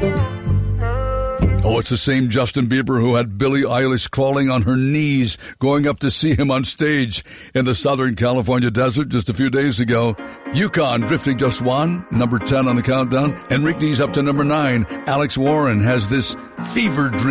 Oh, it's the same Justin Bieber who had Billie Eilish crawling on her knees going up to see him on stage in the Southern California desert just a few days ago. Yukon drifting just one, number 10 on the countdown. Enrique's up to number 9. Alex Warren has this fever dream.